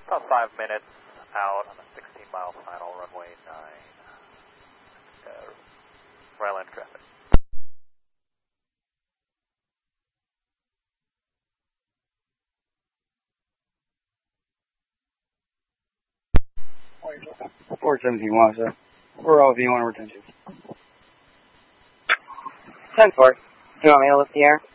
About 5 minutes out on a 16-mile final, runway 9. Ryland traffic. Fort 17 sir. We're all V1 retention. 10-4. Do you want me to lift the air?